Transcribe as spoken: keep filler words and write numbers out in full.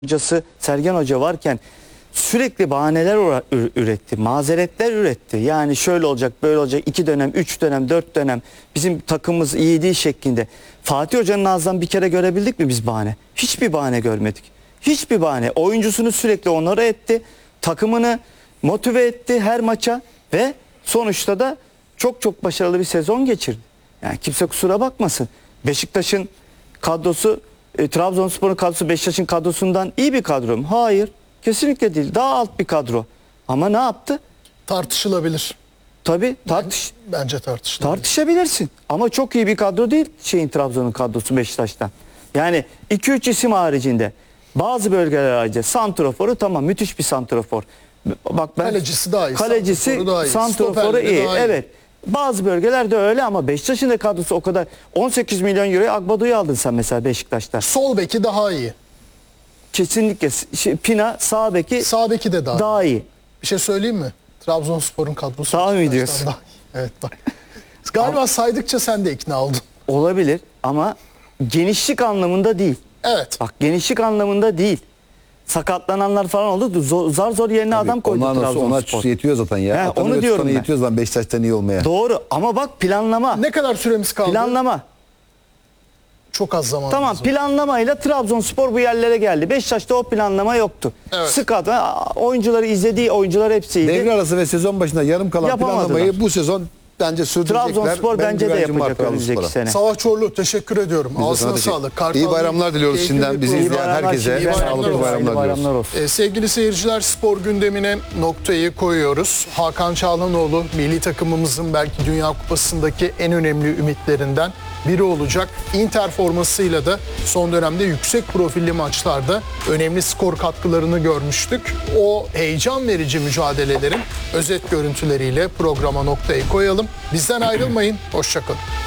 hocası Sergen Hoca varken sürekli bahaneler üretti, mazeretler üretti. Yani şöyle olacak, böyle olacak, iki dönem, üç dönem, dört dönem bizim takımımız iyi değil şeklinde. Fatih Hoca'nın ağzından bir kere görebildik mi biz bahane? Hiçbir bahane görmedik. Hiçbir bahane. Oyuncusunu sürekli onore etti, takımını motive etti her maça ve sonuçta da çok çok başarılı bir sezon geçirdi. Yani kimse kusura bakmasın. Beşiktaş'ın kadrosu, e, Trabzonspor'un kadrosu Beşiktaş'ın kadrosundan iyi bir kadro mu? Hayır. Kesinlikle değil. Daha alt bir kadro. Ama ne yaptı? Tartışılabilir. Tabii tartış Bence tartışılabilir. tartışabilirsin. Ama çok iyi bir kadro değil şeyin Trabzon'un kadrosu Beşiktaş'tan. Yani iki üç isim haricinde bazı bölgeler haricinde santraforu tamam müthiş bir santrafor. Bak ben Kalecisi daha iyi. Kalecisi santraforu daha iyi. santraforu iyi. iyi. Evet. Bazı bölgelerde öyle ama Beşiktaş'ın da kadrosu o kadar. on sekiz milyon euroya Agbado'yu aldın sen mesela Beşiktaş'ta. Sol beki daha iyi. Kesinlikle Pina sağ beki Sağ beki de daha, daha iyi. iyi. Bir şey söyleyeyim mi? Trabzonspor'un kadrosu. Sağ mı diyorsun? Daha iyi. Evet bak. Galiba ama, saydıkça sen de ikna oldun. Olabilir ama genişlik anlamında değil. Evet. Bak genişlik anlamında değil. Sakatlananlar falan oldu. Zor, zar zor yerine Tabii, adam koydu Trabzonspor. Ona yetiyor zaten ya. He, onu diyorum ben. Yetiyor zaten Beşiktaş'tan iyi olmaya. Doğru ama bak planlama. Ne kadar süremiz kaldı? Planlama. Çok az zaman. Tamam planlamayla Trabzonspor bu yerlere geldi. Beşiktaş'ta o planlama yoktu. Evet. Sıkat oyuncuları izlediği oyuncular hepsiydi. Devre arası ve sezon başında yarım kalan Yapamadılar. planlamayı bu sezon bence sürdürecekler. Trabzonspor Ben bence de güvencim var yapacak önümüzdeki Trabzonspor'a. sene. Savaş Çorlu teşekkür ediyorum. Biz de Ağzına sana teşekkür- sağlık. Kartal İyi bayramlar diliyoruz keyifli şimdiden bir bizi program. izleyen herkese. İyi bayramlar Sağlıklı olsun. bayramlar bayramlar diliyoruz. olsun. Ee, sevgili seyirciler, spor gündemine noktayı koyuyoruz. Hakan Çalhanoğlu milli takımımızın belki Dünya Kupası'ndaki en önemli ümitlerinden biri olacak. Inter formasıyla da son dönemde yüksek profilli maçlarda önemli skor katkılarını görmüştük. O heyecan verici mücadelelerin özet görüntüleriyle programa noktayı koyalım. Bizden ayrılmayın. Hoşça kalın.